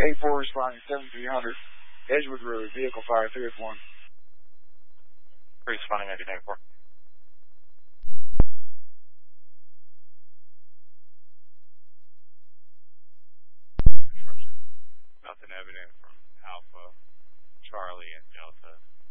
8-4 responding 7300. Edgewood Road, vehicle fire 381. Responding 1984. Nothing evident from Alpha, Charlie, and Delta.